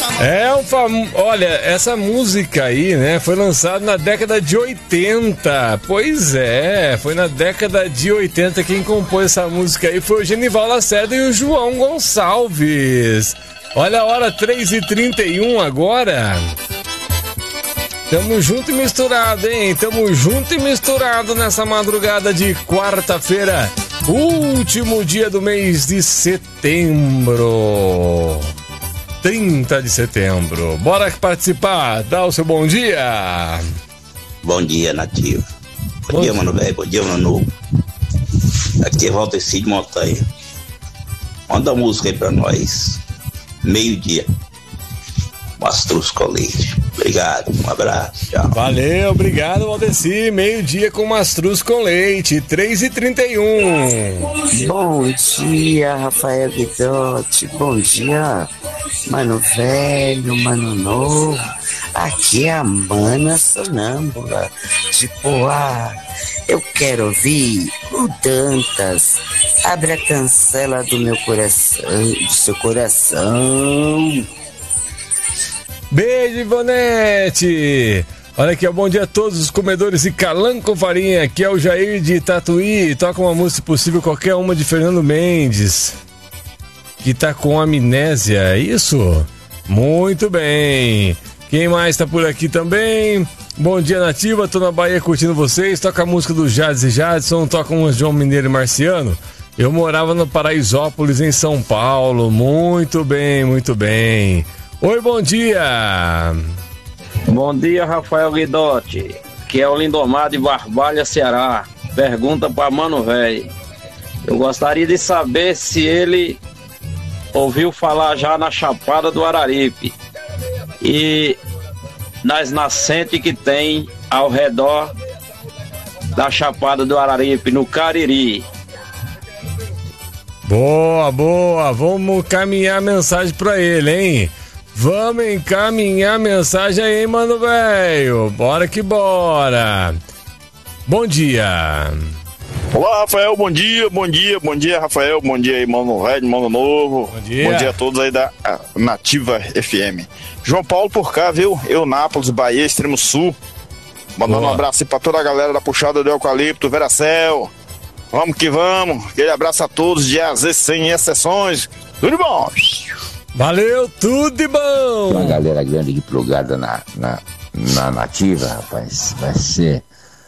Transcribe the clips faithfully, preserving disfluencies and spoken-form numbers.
É um fam... Olha, essa música aí, né, foi lançada na década de oitenta. Pois é, foi na década de oitenta. Quem compôs essa música aí foi o Genival Lacerda e o João Gonçalves. Olha a hora, três e trinta e um agora. Tamo junto e misturado, hein? Tamo junto e misturado nessa madrugada de quarta-feira, último dia do mês de setembro. trinta de setembro. Bora participar, dá o seu bom dia. Bom dia, Nativo. Bom, bom dia, mano velho. Bom dia, mano novo. Aqui é Valdeci de Montanha. Manda a música aí pra nós. Meio-dia. Mastruz com leite. Obrigado, um abraço, tchau. Valeu, obrigado, Valdeci. Meio-dia com Mastruz com leite, três e trinta e um. Bom dia, Rafael Guidotti. Bom dia, mano velho, mano novo. Aqui é a Mana Sonâmbula de Poá. Eu quero ouvir o Dantas. Abre a cancela do meu coração, do seu coração. Beijo, Ivonete. Olha aqui, bom dia a todos os comedores de calango com farinha. Aqui é o Jair de Tatuí. Toca uma música, se possível, qualquer uma de Fernando Mendes, que tá com amnésia, é isso? Muito bem. Quem mais tá por aqui também? Bom dia, Nativa. Tô na Bahia curtindo vocês. Toca a música do Jades e Jadson. Toca umas João Mineiro e Marciano. Eu morava no Paraisópolis, em São Paulo. Muito bem, muito bem. Oi, bom dia. Bom dia, Rafael Guidotti, que é o Lindomar de Barbalha, Ceará. Pergunta para Mano Velho. Eu gostaria de saber se ele ouviu falar já na Chapada do Araripe e nas nascentes que tem ao redor da Chapada do Araripe, no Cariri. Boa, boa. Vamos caminhar a mensagem para ele, hein? Vamos encaminhar a mensagem aí, mano velho. Bora que bora. Bom dia. Olá, Rafael, bom dia, bom dia, bom dia, Rafael, bom dia aí, mano velho, mano novo. Bom dia. Bom dia a todos aí da Nativa F M. João Paulo por cá, viu? Eu, Nápoles, Bahia, Extremo Sul. Mandando Boa. um abraço aí pra toda a galera da Puxada do Eucalipto, Veracel. Vamos que vamos. Aquele abraço a todos, de A a Z, sem exceções. Tudo bom? Valeu, tudo de bom! Uma galera grande aqui plugada na, na, na Nativa, rapaz. Vai ser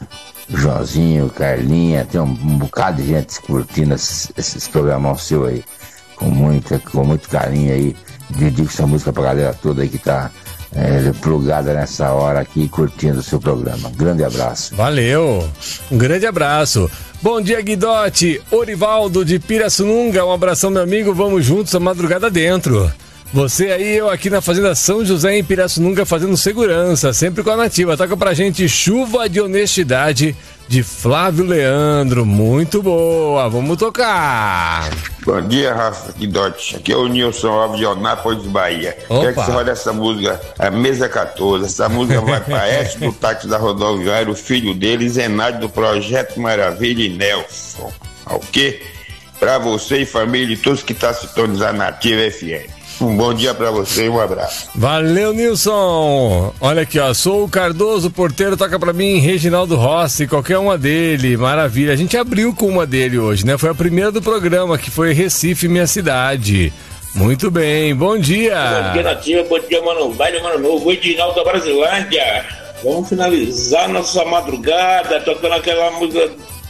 o Joãozinho, Carlinha, tem um, um bocado de gente curtindo esses, esses programão seu aí. Com, muita, com muito carinho aí. Dedico essa música pra galera toda aí que tá é, plugada nessa hora aqui, curtindo o seu programa. Grande abraço. Valeu, um grande abraço. Bom dia, Guidotti. Orivaldo de Pirassununga, um abração, meu amigo. Vamos juntos a madrugada dentro. Você aí, eu aqui na Fazenda São José, em Pirassununga, fazendo segurança, sempre com a Nativa. Toca pra gente Chuva de Honestidade, de Flávio Leandro. Muito boa, vamos tocar. Bom dia, Rafa Guidotti. Aqui é o Nilson Alves de Onápolis, Bahia. Quero que você olhe essa música, a Mesa quatorze. Essa música vai para Edson do táxi da rodoviária, o filho dele, Zenádio do Projeto Maravilha e Nelson. Ok? Para você e família e todos que estão tá sintonizando na Nativa F M. Um bom dia pra você e um abraço. Valeu, Nilson. Olha aqui, ó. Sou o Cardoso, porteiro, toca pra mim Reginaldo Rossi, qualquer uma dele. Maravilha. A gente abriu com uma dele hoje, né? Foi a primeira do programa, que foi Recife, minha cidade. Muito bem, bom dia. Bom dia, Nativa. Bom dia, mano velho, mano novo. Edinaldo da Brasilândia. Vamos finalizar nossa madrugada tocando aquela música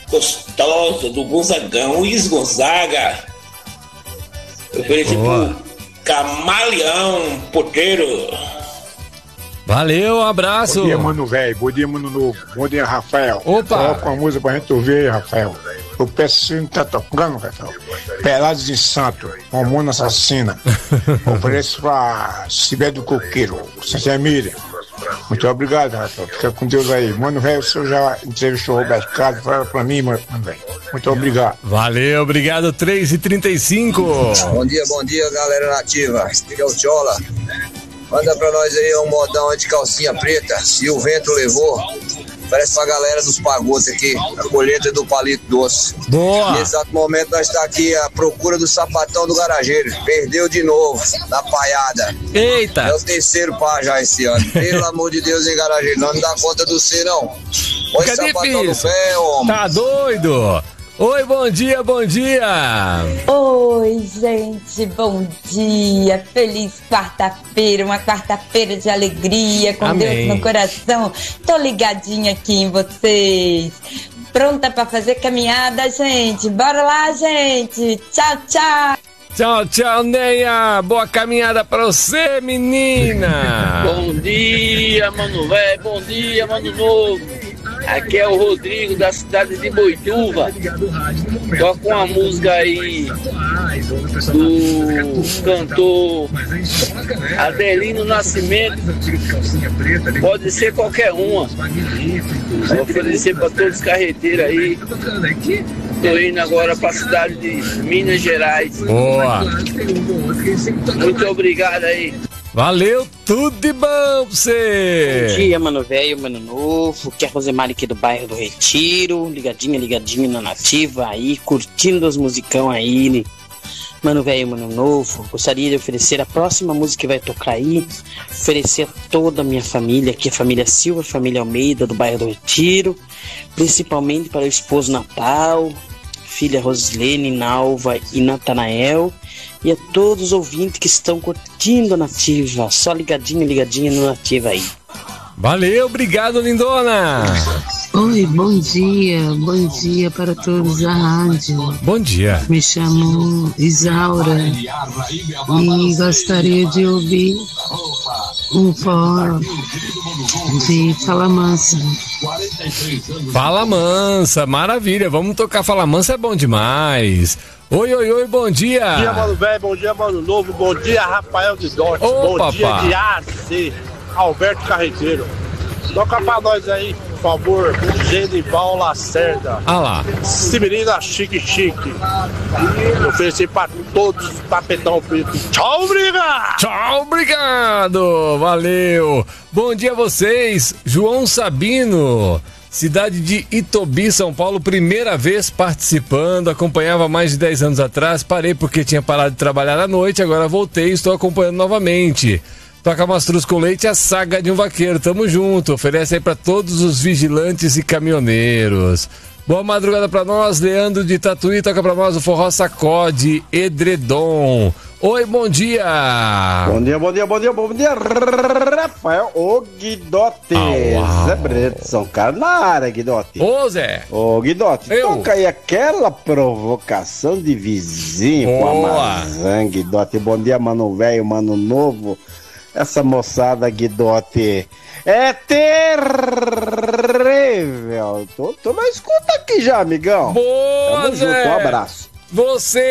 gostosa do Gonzagão, Luiz Gonzaga. Oferecido Camaleão, porteiro. Valeu, um abraço. Bom dia, mano velho. Bom dia, mano novo. Bom dia, Rafael. Opa. Coloca uma música pra gente ouvir, Rafael. O Pessinho tá tocando, Rafael. Pelados de Santo, Hormônio Assassina. Ofereço pra Sibério do Coqueiro, Santa Emília. Muito obrigado, Rafael. Fica com Deus aí. Mano velho, o senhor já entrevistou o Roberto Carlos. Fala pra mim, mano velho. Muito obrigado. Valeu, obrigado. três e trinta e cinco. Bom dia, bom dia, galera nativa. Aqui é o Tchola. Manda pra nós aí um modão de calcinha preta. Se o vento levou. Oferece pra galera dos pagotes aqui, a colheita do palito doce. Boa! Nesse exato momento nós está aqui à procura do sapatão do garageiro. Perdeu de novo, na paiada. Eita! É o terceiro pá já esse ano. Pelo amor de Deus, hein, garageiro? Não me dá conta do C, não. Põe Fica sapatão difícil. no pé, homem. Tá doido? Oi, bom dia, bom dia! Oi, gente, bom dia! Feliz quarta-feira, uma quarta-feira de alegria, com Amém. Deus no coração. Tô ligadinha aqui em vocês. Pronta pra fazer caminhada, gente? Bora lá, gente! Tchau, tchau! Tchau, tchau, Neia! Boa caminhada pra você, menina! Bom dia, mano velho. Bom dia, mano novo. Aqui é o Rodrigo da cidade de Boituva. Toca uma música aí do cantor Adelino Nascimento. Pode ser qualquer uma. Vou oferecer para todos os carreteiros aí. Tô indo agora para a cidade de Minas Gerais. Boa! Muito obrigado aí. Valeu, tudo de bom pra você! Bom dia, mano velho, mano novo. Que é a Rosemary aqui do bairro do Retiro. Ligadinha, ligadinha na Nativa aí, curtindo os musicão aí. Mano velho, mano novo. Gostaria de oferecer a próxima música que vai tocar aí. Oferecer a toda a minha família, aqui a família Silva, a família Almeida do bairro do Retiro. Principalmente para o esposo Natal, filha Rosilene, Nalva e Natanael. E a todos os ouvintes que estão curtindo a Nativa. Só ligadinho, ligadinho no Nativa aí. Valeu, obrigado, lindona! Oi, bom dia, bom dia para todos da rádio. Bom dia. Me chamo Isaura e gostaria de ouvir um forró de Fala Mansa. Fala Mansa, maravilha, vamos tocar Fala Mansa, é bom demais. Oi, oi, oi, bom dia. Bom dia, mano velho, bom dia, mano novo, bom dia, Rafael de Dote, Ô, bom papá. dia de A C, Alberto Carreteiro. Toca pra nós aí, por favor, Genival Lacerda. Ah lá. Severina Chique Chique. Oferecer pra todos os tapetão preto. Tchau, obrigado! Tchau, obrigado, valeu. Bom dia a vocês, João Sabino. Cidade de Itobi, São Paulo, primeira vez participando, acompanhava mais de dez anos atrás, parei porque tinha parado de trabalhar à noite, agora voltei e estou acompanhando novamente. Toca Mastruz com Leite, a saga de um vaqueiro, tamo junto, oferece aí pra todos os vigilantes e caminhoneiros. Boa madrugada pra nós, Leandro de Tatuí, toca pra nós o forró Sacode, Edredom. Oi, bom dia! Bom dia, bom dia, bom dia, bom dia, Rafael, ô Guidote, Ah, Zé Brito, São Carlos na área, Guidote. Ô Zé! Ô Guidote, Eu. toca aí aquela provocação de vizinho com a Boa. Mazan, Guidote. Bom dia, mano velho, mano novo. Essa moçada, Guidote, é terrível. Tô, tô na escuta aqui já, amigão. Boa, Tamo Zé! junto, um abraço. Você